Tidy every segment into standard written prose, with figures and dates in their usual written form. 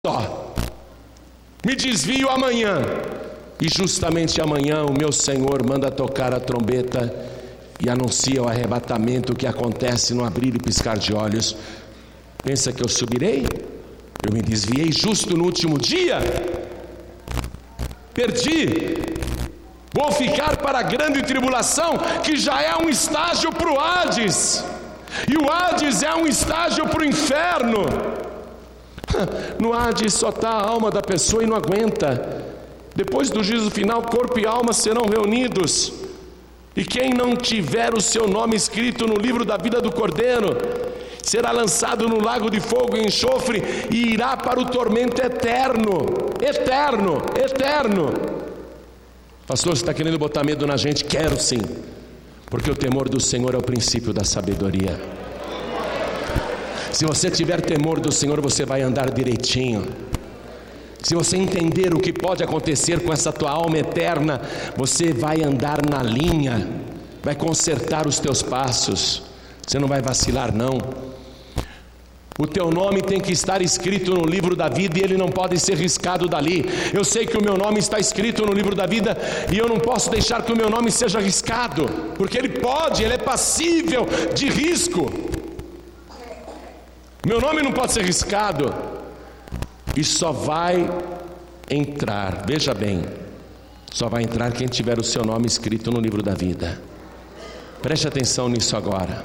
só, me desvio amanhã, e justamente amanhã o meu Senhor manda tocar a trombeta e anuncia o arrebatamento que acontece no abrir e piscar de olhos. Pensa que eu subirei? Eu me desviei justo no último dia, perdi, vou ficar para a grande tribulação, que já é um estágio para o Hades, e o Hades é um estágio para o inferno. No Hades só está a alma da pessoa e não aguenta. Depois do juízo final, corpo e alma serão reunidos, e quem não tiver o seu nome escrito no livro da vida do Cordeiro será lançado no lago de fogo e enxofre, e irá para o tormento eterno. Eterno, eterno. Pastor, você está querendo botar medo na gente? Quero sim, porque o temor do Senhor é o princípio da sabedoria. Se você tiver temor do Senhor, você vai andar direitinho. Se você entender o que pode acontecer com essa tua alma eterna, você vai andar na linha, vai consertar os teus passos, você não vai vacilar não. O teu nome tem que estar escrito no livro da vida, e ele não pode ser riscado dali. Eu sei que o meu nome está escrito no livro da vida, e eu não posso deixar que o meu nome seja riscado, porque ele é passível de risco. Meu nome não pode ser riscado, e só vai entrar, veja bem, só vai entrar quem tiver o seu nome escrito no livro da vida. Preste atenção nisso agora.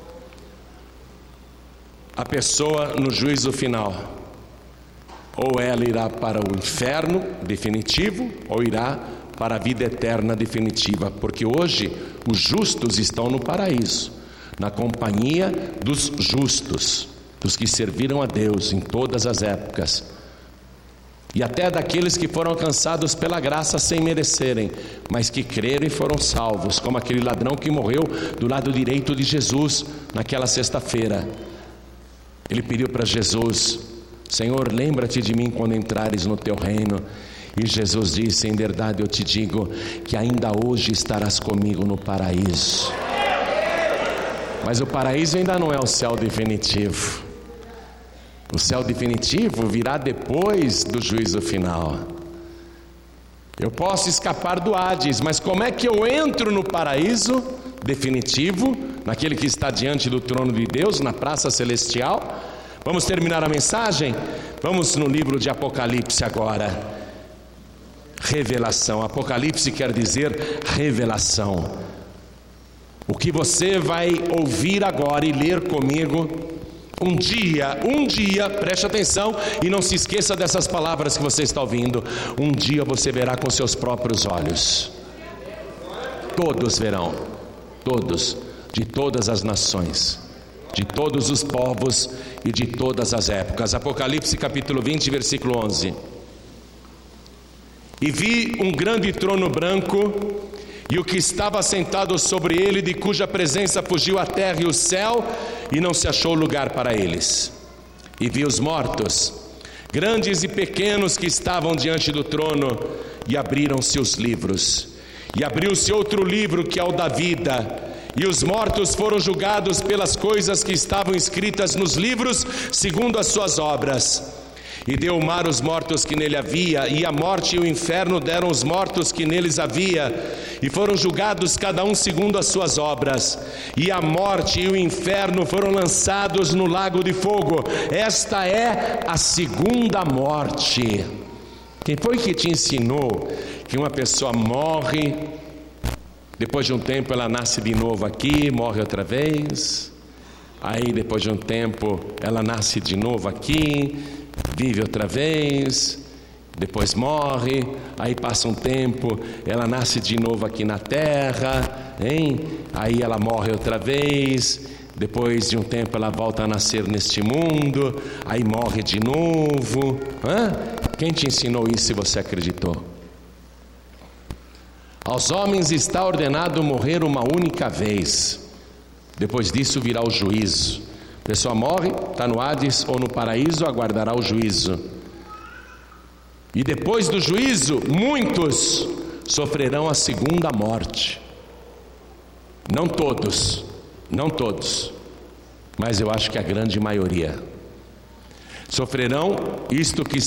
A pessoa no juízo final, ou ela irá para o inferno definitivo, ou irá para a vida eterna definitiva, porque hoje os justos estão no paraíso, na companhia dos justos, dos que serviram a Deus em todas as épocas, e até daqueles que foram alcançados pela graça sem merecerem, mas que creram e foram salvos, como aquele ladrão que morreu do lado direito de Jesus naquela sexta-feira. Ele pediu para Jesus: Senhor, lembra-te de mim quando entrares no teu reino. E Jesus disse: em verdade eu te digo que ainda hoje estarás comigo no paraíso. Mas o paraíso ainda não é o céu definitivo. O céu definitivo virá depois do juízo final. Eu posso escapar do Hades, mas como é que eu entro no paraíso definitivo, naquele que está diante do trono de Deus, na praça celestial? Vamos terminar a mensagem? Vamos no livro de Apocalipse agora. Revelação. Apocalipse quer dizer revelação. O que você vai ouvir agora e ler comigo, um dia, preste atenção e não se esqueça dessas palavras que você está ouvindo. Um dia você verá com seus próprios olhos. Todos verão, todos, de todas as nações, de todos os povos e de todas as épocas. Apocalipse capítulo 20, versículo 11. E vi um grande trono branco, e o que estava sentado sobre ele, de cuja presença fugiu a terra e o céu, e não se achou lugar para eles. E vi os mortos, grandes e pequenos, que estavam diante do trono, e abriram-se os livros. E abriu-se outro livro, que é o da vida, e os mortos foram julgados pelas coisas que estavam escritas nos livros, segundo as suas obras. E deu o mar os mortos que nele havia, e a morte e o inferno deram os mortos que neles havia, e foram julgados cada um segundo as suas obras. E a morte e o inferno foram lançados no lago de fogo. Esta é a segunda morte. Quem foi que te ensinou que uma pessoa morre, depois de um tempo ela nasce de novo aqui, morre outra vez, aí depois de um tempo ela nasce de novo aqui, vive outra vez, depois morre, aí passa um tempo, ela nasce de novo aqui na terra, hein? Aí ela morre outra vez, depois de um tempo ela volta a nascer neste mundo, aí morre de novo. Quem te ensinou isso se você acreditou? Aos homens está ordenado morrer uma única vez, depois disso virá o juízo. A pessoa morre, está no Hades ou no paraíso, aguardará o juízo. E depois do juízo, muitos sofrerão a segunda morte. Não todos, mas eu acho que a grande maioria. Sofrerão isto que